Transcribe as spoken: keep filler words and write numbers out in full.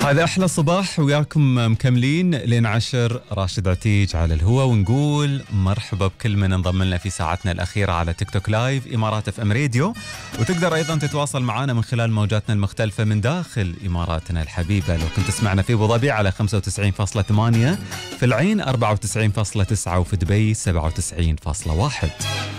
هذا أحلى صباح وياكم مكملين لين عشر. راشد عتيج على الهوا، ونقول مرحبا بكل من انضم لنا في ساعتنا الأخيرة على تيك توك لايف إمارات اف ام راديو. وتقدر أيضا تتواصل معنا من خلال موجاتنا المختلفة من داخل إماراتنا الحبيبة. لو كنت تسمعنا في أبو ظبي على خمسة وتسعين فاصلة ثمانية، في العين أربعة وتسعين فاصلة تسعة، وفي دبي سبعة وتسعين فاصلة واحد.